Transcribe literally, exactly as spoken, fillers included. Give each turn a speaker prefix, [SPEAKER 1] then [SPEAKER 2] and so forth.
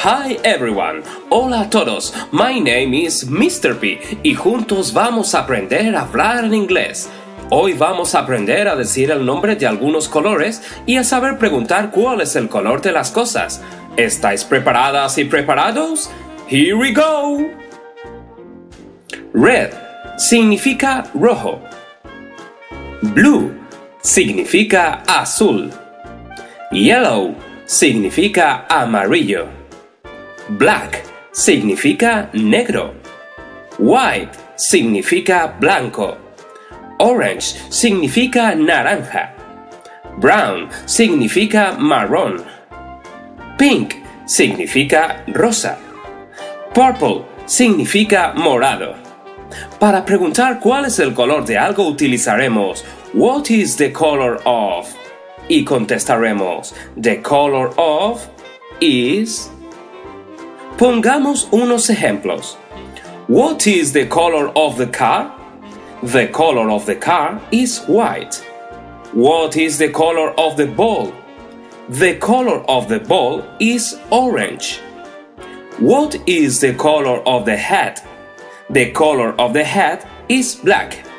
[SPEAKER 1] Hi everyone, hola a todos, my name is mister P y juntos vamos a aprender a hablar en inglés. Hoy vamos a aprender a decir el nombre de algunos colores y a saber preguntar cuál es el color de las cosas. ¿Estáis preparadas y preparados? Here we go! Red significa rojo. Blue significa azul. Yellow significa amarillo. Black significa negro. White significa blanco. Orange significa naranja. Brown significa marrón. Pink significa rosa. Purple significa morado. Para preguntar cuál es el color de algo utilizaremos What is the color of? Y contestaremos The color of is... Pongamos unos ejemplos. What is the color of the car? The color of the car is white. What is the color of the ball? The color of the ball is orange. What is the color of the hat? The color of the hat is black.